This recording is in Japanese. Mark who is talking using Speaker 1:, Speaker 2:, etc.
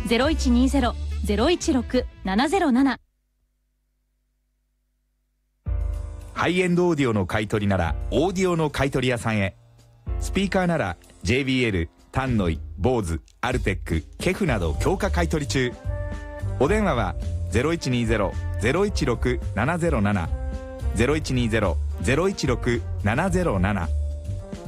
Speaker 1: 0120-016-707。
Speaker 2: ハイエンドオーディオの買い取りならオーディオの買い取り屋さんへ。スピーカーなら JBL、タンノイ、ボーズ、アルテック、ケフなど強化買い取り中。お電話は 0120-016-707 0120-016-707